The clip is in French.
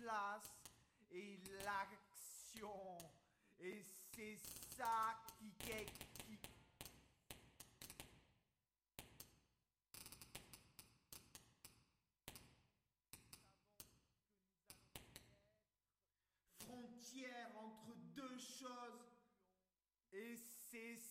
classe et l'action. Et c'est ça qui frontière entre deux choses. Et c'est